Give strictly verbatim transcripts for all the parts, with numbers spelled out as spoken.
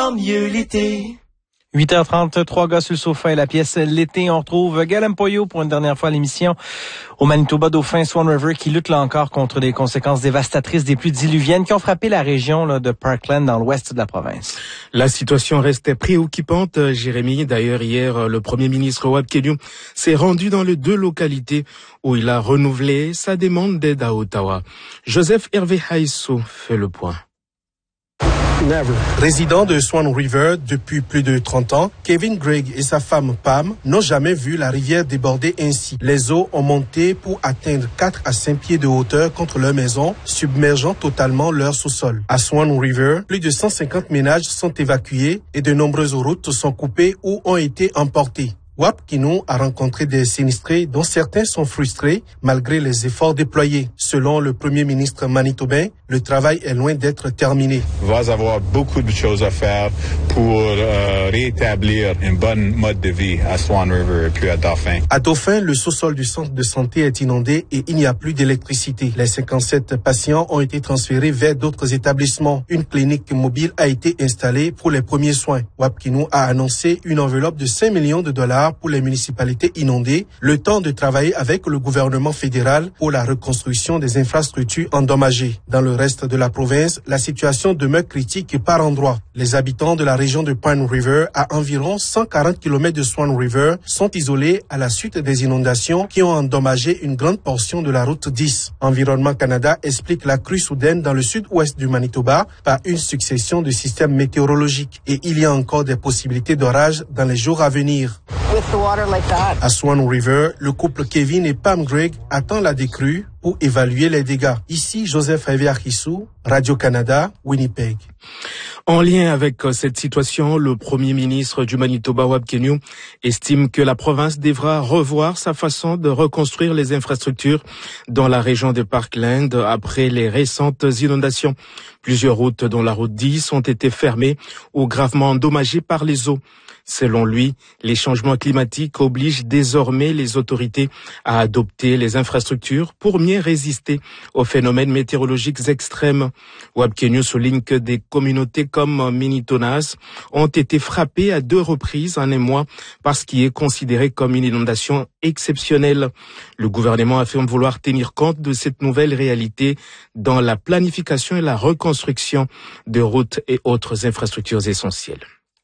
mieux l'été. huit heures trente, trois gars sur le sofa et la pièce L'été. On retrouve Gaël Mpoyo pour une dernière fois à l'émission au Manitoba Dauphin Swan River qui lutte là encore contre les conséquences dévastatrices des pluies diluviennes qui ont frappé la région là, de Parkland dans l'ouest de la province. La situation reste préoccupante, Jérémy. D'ailleurs, hier, le premier ministre Wab Keniu s'est rendu dans les deux localités où il a renouvelé sa demande d'aide à Ottawa. Joseph Hervé Haïssou fait le point. Never. Résident de Swan River depuis plus de trente ans, Kevin Gregg et sa femme Pam n'ont jamais vu la rivière déborder ainsi. Les eaux ont monté pour atteindre quatre à cinq pieds de hauteur contre leur maison, submergeant totalement leur sous-sol. À Swan River, plus de cent cinquante ménages sont évacués et de nombreuses routes sont coupées ou ont été emportées. Wab Keniu a rencontré des sinistrés dont certains sont frustrés malgré les efforts déployés. Selon le premier ministre manitobain, le travail est loin d'être terminé. Il va y avoir beaucoup de choses à faire pour euh, rétablir un bon mode de vie à Swan River et puis à Dauphin. À Dauphin, le sous-sol du centre de santé est inondé et il n'y a plus d'électricité. Les cinquante-sept patients ont été transférés vers d'autres établissements. Une clinique mobile a été installée pour les premiers soins. Wab Keniu a annoncé une enveloppe de cinq millions de dollars pour les municipalités inondées, le temps de travailler avec le gouvernement fédéral pour la reconstruction des infrastructures endommagées. Dans le reste de la province, la situation demeure critique par endroits. Les habitants de la région de Pine River, à environ cent quarante kilomètres de Swan River, sont isolés à la suite des inondations qui ont endommagé une grande portion de la route dix. Environnement Canada explique la crue soudaine dans le sud-ouest du Manitoba par une succession de systèmes météorologiques. Et il y a encore des possibilités d'orage dans les jours à venir. À Swan River, le couple Kevin et Pam Gregg attend la décrue pour évaluer les dégâts. Ici, Joseph Aviarissou, Radio-Canada, Winnipeg. En lien avec cette situation, le premier ministre du Manitoba, Wab Keniu, estime que la province devra revoir sa façon de reconstruire les infrastructures dans la région de Parkland après les récentes inondations. Plusieurs routes, dont la route dix, ont été fermées ou gravement endommagées par les eaux. Selon lui, les changements climatiques obligent désormais les autorités à adopter les infrastructures pour mieux résister aux phénomènes météorologiques extrêmes. Wab Keniu souligne que des communautés comme Minitonas ont été frappées à deux reprises en un mois par ce qui est considéré comme une inondation exceptionnelle. Le gouvernement affirme vouloir tenir compte de cette nouvelle réalité dans la planification et la reconstruction de routes et autres infrastructures essentielles.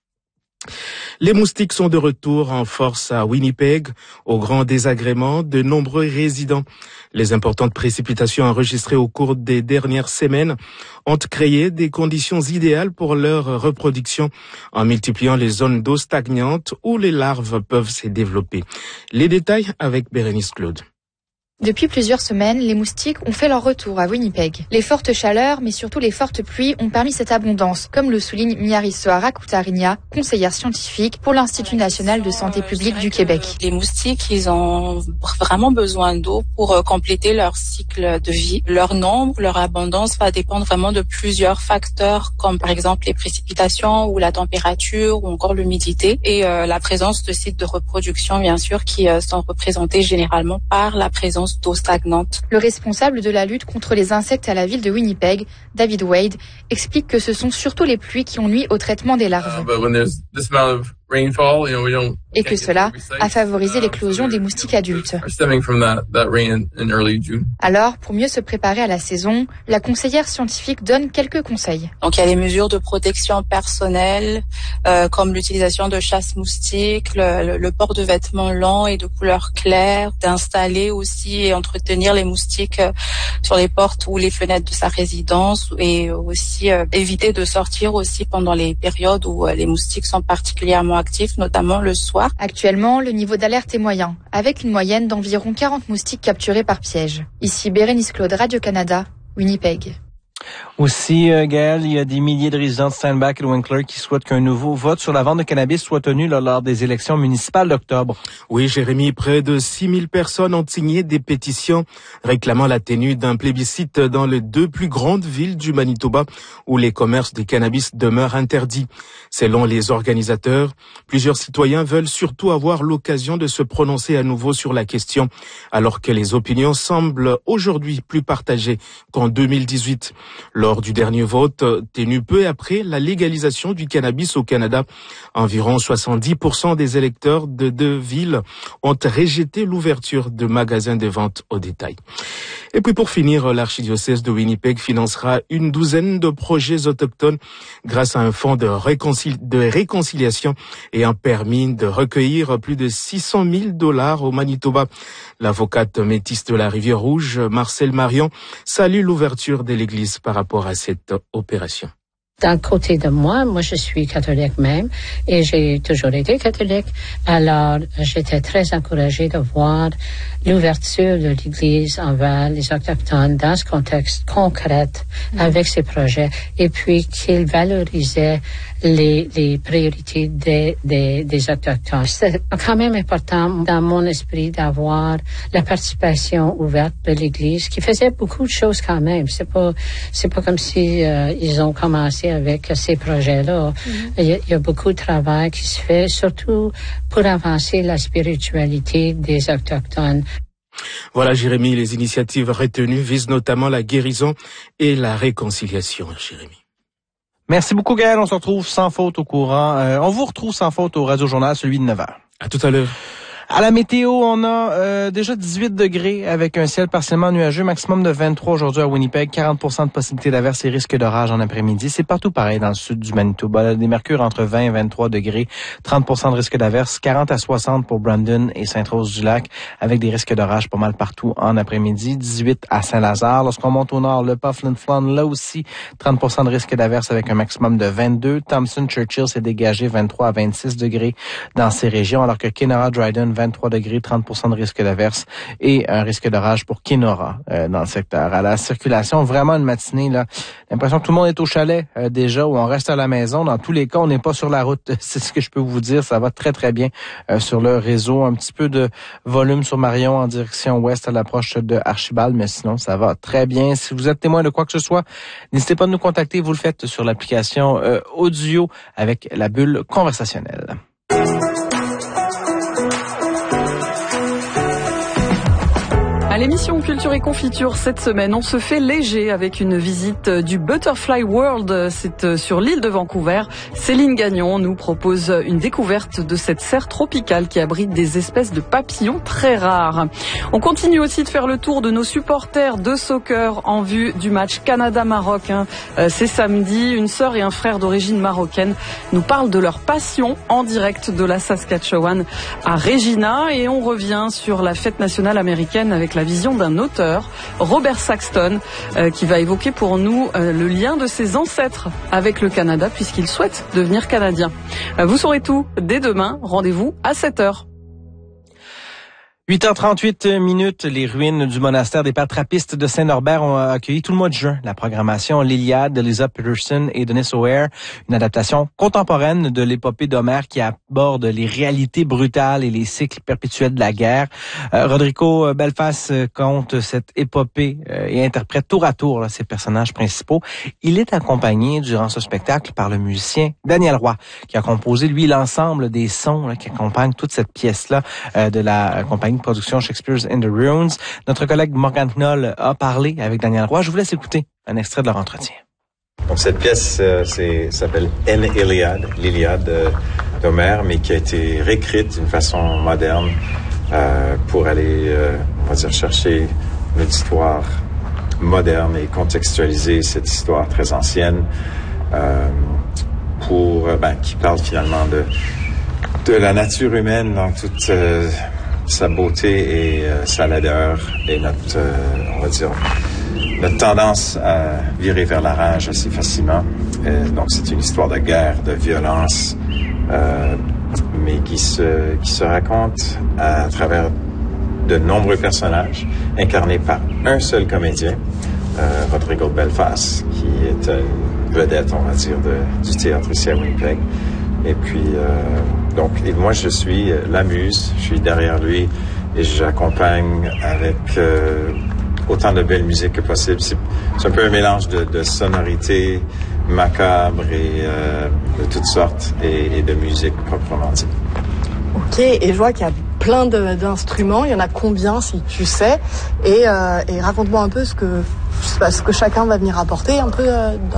Les moustiques sont de retour en force à Winnipeg, au grand désagrément de nombreux résidents. Les importantes précipitations enregistrées au cours des dernières semaines ont créé des conditions idéales pour leur reproduction en multipliant les zones d'eau stagnantes où les larves peuvent se développer. Les détails avec Bérénice Claude. Depuis plusieurs semaines, les moustiques ont fait leur retour à Winnipeg. Les fortes chaleurs, mais surtout les fortes pluies, ont permis cette abondance, comme le souligne Miarisoa Kutarinia, conseillère scientifique pour l'Institut national de santé publique du Québec. Les moustiques, ils ont vraiment besoin d'eau pour compléter leur cycle de vie. Leur nombre, leur abondance va dépendre vraiment de plusieurs facteurs, comme par exemple les précipitations ou la température ou encore l'humidité et euh, la présence de sites de reproduction, bien sûr, qui euh, sont représentés généralement par la présence d'eau stagnante. Le responsable de la lutte contre les insectes à la ville de Winnipeg, David Wade, explique que ce sont surtout les pluies qui ont nui au traitement des larves. Et que cela a favorisé l'éclosion des moustiques adultes. Alors, pour mieux se préparer à la saison, la conseillère scientifique donne quelques conseils. Donc, il y a les mesures de protection personnelle, euh, comme l'utilisation de chasse-moustiques, le, le, le port de vêtements longs et de couleur claire, d'installer aussi et entretenir les moustiques euh, sur les portes ou les fenêtres de sa résidence et aussi euh, éviter de sortir aussi pendant les périodes où euh, les moustiques sont particulièrement actifs, notamment le soir. Actuellement, le niveau d'alerte est moyen, avec une moyenne d'environ quarante moustiques capturés par piège. Ici Bérénice Claude, Radio-Canada, Winnipeg. Aussi, euh, Gaël, il y a des milliers de résidents de Steinbach et de Winkler qui souhaitent qu'un nouveau vote sur la vente de cannabis soit tenu là, lors des élections municipales d'octobre. Oui, Jérémy, près de six mille personnes ont signé des pétitions réclamant la tenue d'un plébiscite dans les deux plus grandes villes du Manitoba où les commerces de cannabis demeurent interdits. Selon les organisateurs, plusieurs citoyens veulent surtout avoir l'occasion de se prononcer à nouveau sur la question, alors que les opinions semblent aujourd'hui plus partagées qu'en deux mille dix-huit. Lors du dernier vote tenu peu après la légalisation du cannabis au Canada, environ soixante-dix pour cent des électeurs de deux villes ont rejeté l'ouverture de magasins de vente au détail. Et puis pour finir, l'archidiocèse de Winnipeg financera une douzaine de projets autochtones grâce à un fonds de, réconcili- de réconciliation ayant permis de recueillir plus de six cent mille dollars au Manitoba. L'avocate métisse de la Rivière-Rouge, Marcel Marion, salue l'ouverture de l'Église par rapport à cette opération. D'un côté de moi, moi je suis catholique même et j'ai toujours été catholique. Alors j'étais très encouragée de voir l'ouverture de l'Église envers les Autochtones dans ce contexte concret avec ces projets et puis qu'il valorisait les, les priorités des, des, des Autochtones. C'est quand même important dans mon esprit d'avoir la participation ouverte de l'Église qui faisait beaucoup de choses quand même. C'est pas, c'est pas comme si euh, ils ont commencé avec ces projets-là. Mm-hmm. Il, y a, il y a beaucoup de travail qui se fait, surtout pour avancer la spiritualité des Autochtones. Voilà, Jérémy, les initiatives retenues visent notamment la guérison et la réconciliation, Jérémy. Merci beaucoup, Gaël. On se retrouve sans faute au courant. Euh, on vous retrouve sans faute au Radio Journal, celui de neuf heures. À tout à l'heure. À la météo, on a euh, déjà dix-huit degrés avec un ciel partiellement nuageux, maximum de vingt-trois aujourd'hui à Winnipeg, quarante pour cent de possibilité d'averse et risque d'orage en après-midi. C'est partout pareil dans le sud du Manitoba. Des mercures entre vingt et vingt-trois degrés, trente pour cent de risque d'averse, quarante à soixante pour Brandon et Sainte-Rose-du-Lac, avec des risques d'orage pas mal partout en après-midi, dix-huit à Saint-Lazare. Lorsqu'on monte au nord, le Pufflin Flon, là aussi, trente pour cent de risque d'averse avec un maximum de vingt-deux. Thompson-Churchill s'est dégagé vingt-trois à vingt-six degrés dans ces régions, alors que Kenora-Dryden, vingt-trois degrés, trente pour cent de risque d'averse et un risque d'orage pour Kenora euh, dans le secteur. À la circulation, vraiment une matinée, là, l'impression que tout le monde est au chalet euh, déjà ou on reste à la maison. Dans tous les cas, on n'est pas sur la route. C'est ce que je peux vous dire. Ça va très, très bien euh, sur le réseau. Un petit peu de volume sur Marion en direction ouest à l'approche de Archibald, mais sinon, ça va très bien. Si vous êtes témoin de quoi que ce soit, n'hésitez pas à nous contacter. Vous le faites sur l'application euh, audio avec la bulle conversationnelle. À l'émission Culture et Confiture cette semaine, on se fait léger avec une visite du Butterfly World. C'est sur l'île de Vancouver. Céline Gagnon nous propose une découverte de cette serre tropicale qui abrite des espèces de papillons très rares. On continue aussi de faire le tour de nos supporters de soccer en vue du match Canada-Maroc. Hein. C'est samedi. Une sœur et un frère d'origine marocaine nous parlent de leur passion en direct de la Saskatchewan à Regina. Et on revient sur la fête nationale américaine avec la vision d'un auteur, Robert Saxton, euh, qui va évoquer pour nous euh, le lien de ses ancêtres avec le Canada puisqu'il souhaite devenir canadien. Euh, vous saurez tout dès demain. Rendez-vous à sept heures. huit heures trente-huit minutes, les ruines du monastère des Pères Trappistes de Saint-Norbert ont accueilli tout le mois de juin la programmation L'Iliade d'Eliza Peterson et Denis O'Hare, une adaptation contemporaine de l'épopée d'Homère qui aborde les réalités brutales et les cycles perpétuels de la guerre. Euh, Rodrigo Belfast compte cette épopée euh, et interprète tour à tour là, ses personnages principaux. Il est accompagné durant ce spectacle par le musicien Daniel Roy, qui a composé, lui, l'ensemble des sons là, qui accompagnent toute cette pièce-là euh, de la compagnie de production Shakespeare's in the Ruins. Notre collègue Morgan Knoll a parlé avec Daniel Roy. Je vous laisse écouter un extrait de leur entretien. Donc cette pièce euh, c'est, s'appelle An Iliad, l'Iliade euh, d'Homère, mais qui a été réécrite d'une façon moderne euh, pour aller, euh, on va dire, chercher une histoire moderne et contextualiser cette histoire très ancienne euh, pour, euh, ben, qui parle finalement de de la nature humaine dans toute euh, sa beauté et euh, sa laideur et notre, euh, on va dire, notre tendance à virer vers la rage assez facilement. Euh, donc c'est une histoire de guerre, de violence, euh, mais qui se, qui se raconte à travers de nombreux personnages incarnés par un seul comédien, euh, Rodrigo Belfast, qui est une vedette, on va dire, de, du théâtre ici à Winnipeg. Et puis, euh, donc, et moi, je suis la muse, je suis derrière lui et j'accompagne avec euh, autant de belle musique que possible. C'est, c'est un peu un mélange de, de sonorités macabres et euh, de toutes sortes et, et de musique proprement dit. OK, et je vois qu'il y a plein de, d'instruments. Il y en a combien, si tu sais? Et, euh, et raconte-moi un peu ce que, ce que chacun va venir apporter un peu euh,